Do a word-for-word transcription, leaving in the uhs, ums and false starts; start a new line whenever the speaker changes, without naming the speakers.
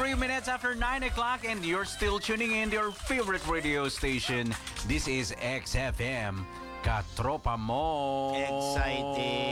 three minutes after nine o'clock and you're still tuning in to your favorite radio station. This is X F M. Katropa mo.
Exciting.